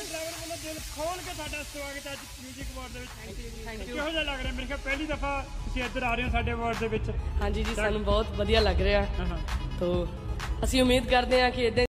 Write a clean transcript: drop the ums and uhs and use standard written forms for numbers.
Driver ਵੱਲੋਂ ਦਿਲ ਖੋਲ ਕੇ ਸਾਡਾ ਸਵਾਗਤ ਹੈ ਅੱਜ ਮਿਊਜ਼ਿਕ ਅਵਾਰਡ ਦੇ ਵਿੱਚ। Thank you. ਕਿਹੋ ਜਿਹਾ ਲੱਗ ਰਿਹਾ? ਮੇਰੇ ਖਿਆਲ ਪਹਿਲੀ ਦਫਾ ਤੁਸੀਂ ਇੱਧਰ ਆ ਰਹੇ ਹੋ ਸਾਡੇ ਅਵਾਰਡ ਦੇ ਵਿੱਚ। ਹਾਂਜੀ ਜੀ, ਸਾਨੂੰ ਬਹੁਤ ਵਧੀਆ ਲੱਗ ਰਿਹਾ। ਹਾਂ ਤੋ ਅਸੀਂ ਉਮੀਦ ਕਰਦੇ ਹਾਂ ਕਿ ਇਦਾਂ